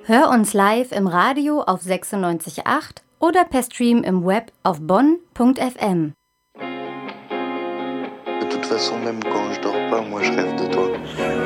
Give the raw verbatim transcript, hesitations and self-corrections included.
Hör uns live im Radio auf sechsundneunzig Komma acht oder per Stream im Web auf bonn punkt f m. De toute façon, même quand je dors pas, moi je rêve de toi.